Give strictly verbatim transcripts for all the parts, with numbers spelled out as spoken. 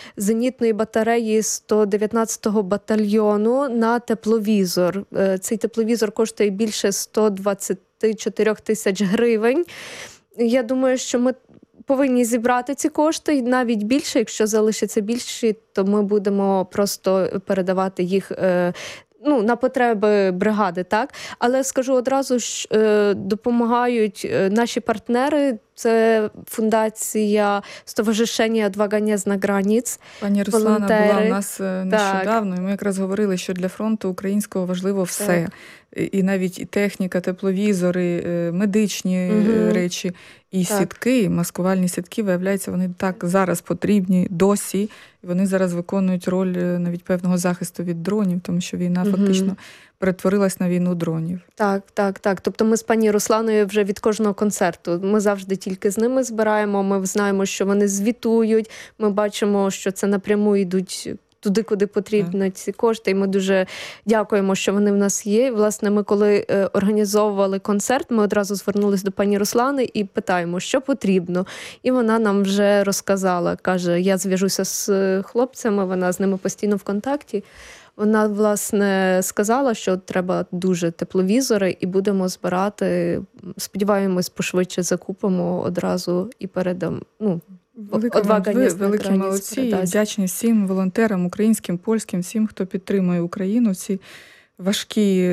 зенітної батареї сто дев'ятнадцятого батальйону на тепловізор. Цей тепловізор коштує більше сто двадцять чотири тисяч гривень. Я думаю, що ми повинні зібрати ці кошти, навіть більше, якщо залишиться більше, то ми будемо просто передавати їх ну, на потреби бригади, так? Але скажу одразу, що е, допомагають наші партнери. Це фундація «Стоваришення «Одвага не зна границь». Пані Руслана була у нас нещодавно, і ми якраз говорили, що для фронту українського важливо все. Так. І навіть і техніка, тепловізори, медичні угу. речі, і так. сітки, маскувальні сітки, виявляється, вони так зараз потрібні досі. І вони зараз виконують роль навіть певного захисту від дронів, тому що війна угу. фактично перетворилась на війну дронів. Так, так, так. Тобто ми з пані Русланою вже від кожного концерту. Ми завжди тільки з ними збираємо, ми знаємо, що вони звітують, ми бачимо, що це напряму йдуть туди, куди потрібно ці кошти. І ми дуже дякуємо, що вони в нас є. І, власне, ми коли е, організовували концерт, ми одразу звернулись до пані Руслани і питаємо, що потрібно. І вона нам вже розказала. Каже, я зв'яжуся з хлопцями, вона з ними постійно в контакті. Вона, власне, сказала, що треба дуже тепловізори і будемо збирати. Сподіваємось, пошвидше закупимо одразу і передамо. Ну, Велика, ви великі молодці і вдячні всім волонтерам, українським, польським, всім, хто підтримує Україну в ці важкі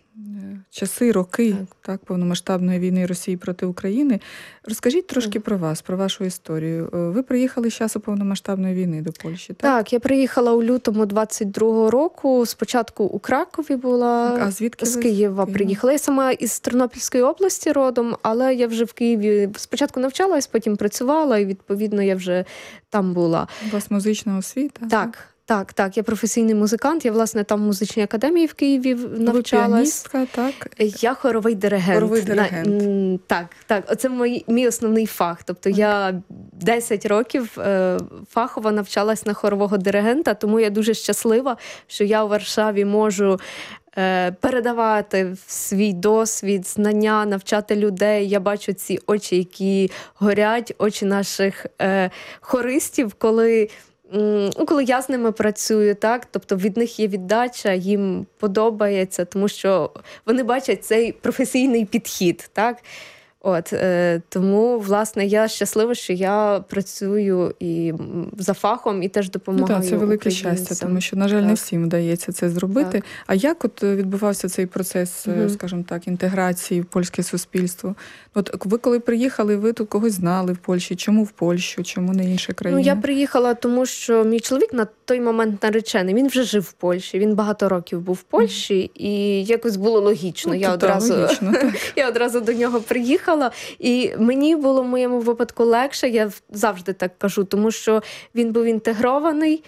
часи, роки так. Так, повномасштабної війни Росії проти України. Розкажіть трошки так. про вас, про вашу історію. Ви приїхали з часу повномасштабної війни до Польщі, так? Так, я приїхала у лютому двадцять другого року. Спочатку у Кракові була, а звідки з Києва ви? приїхала. Я сама із Тернопільської області родом, але я вже в Києві спочатку навчалась, потім працювала, і, відповідно, я вже там була. У вас музична освіта? Так. Так, так, я професійний музикант, я, власне, там в музичній академії в Києві навчалась. Ви піаністка, так? Я хоровий диригент. Хоровий диригент. На, так, так, оце мій, мій основний фах. Тобто так. я десять років е, фахово навчалась на хорового диригента, тому я дуже щаслива, що я у Варшаві можу е, передавати свій досвід, знання, навчати людей. Я бачу ці очі, які горять, очі наших е, хористів, коли... Коли я з ними працюю, так, тобто від них є віддача, їм подобається, тому що вони бачать цей професійний підхід, так. От, е, тому, власне, я щаслива, що я працюю і за фахом, і теж допомагаю ну, так, це велике українцям. щастя, тому що, на жаль, так. не всім вдається це зробити. Так. А як от відбувався цей процес, угу. скажімо так, інтеграції в польське суспільство? От ви коли приїхали, ви тут когось знали в Польщі? Чому в Польщу? Чому не інша країна? Ну, я приїхала, тому що мій чоловік на той момент наречений. Він вже жив в Польщі, він багато років був в Польщі, угу. і якось було логічно. Ну, я, одразу, логічно я одразу до нього приїхала. І мені було в моєму випадку легше, я завжди так кажу, тому що він був інтегрований,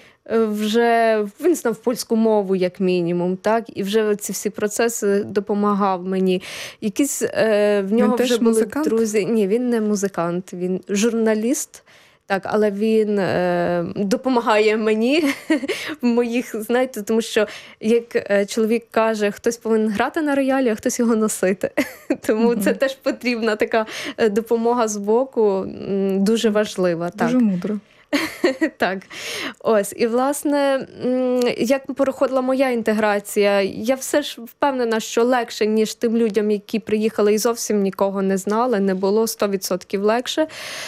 вже він знав польську мову, як мінімум, так, і вже ці всі процеси допомагав мені. Якісь е, в нього він вже були музикант? друзі. Ні, він не музикант, він журналіст. Так, але він е, допомагає мені в моїх, знаєте, тому що, як е, чоловік каже, хтось повинен грати на роялі, а хтось його носити. Тому mm-hmm. це теж потрібна така допомога з боку, дуже важлива. Дуже так. мудро. Так, ось. І, власне, як проходила моя інтеграція, я все ж впевнена, що легше, ніж тим людям, які приїхали і зовсім нікого не знали, не було сто відсотків легше.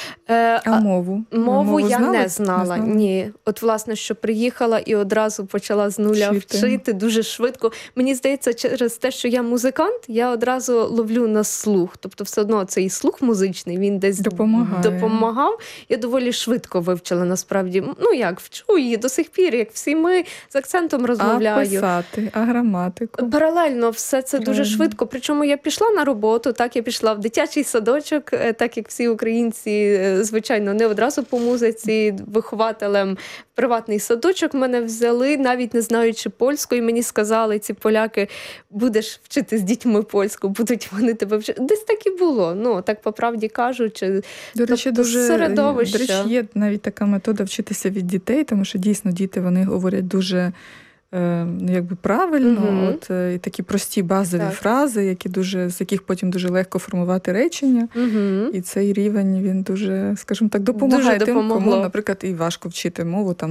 А, а мову? Мову, мову я знали? не знала, не знала, ні. От, власне, що приїхала і одразу почала з нуля вчити, вчити дуже швидко. Мені здається, через те, що я музикант, я одразу ловлю на слух. Тобто, все одно цей слух музичний, він десь Допомагає. допомагав. Я доволі швидко вивчила. Насправді, ну як, вчу її до сих пір, як всі ми, з акцентом розмовляю. А писати, а граматику? Паралельно все це Правильно. дуже швидко. Причому я пішла на роботу, так, я пішла в дитячий садочок, так як всі українці, звичайно, не одразу по музиці, вихователем в приватний садочок мене взяли, навіть не знаючи польську, і мені сказали, ці поляки, будеш вчити з дітьми польську, будуть вони тебе вчити. Десь так і було, ну, так по правді кажучи. До речі, тобто, дуже, середовище. До речі, є навіть така метода вчитися від дітей, тому що дійсно діти, вони говорять дуже е, якби правильно, mm-hmm. от, е, і такі прості базові так. фрази, які дуже, з яких потім дуже легко формувати речення. Mm-hmm. І цей рівень, він дуже, скажімо так, допомагає дуже тим, допомогло. кому, наприклад, і важко вчити мову, там,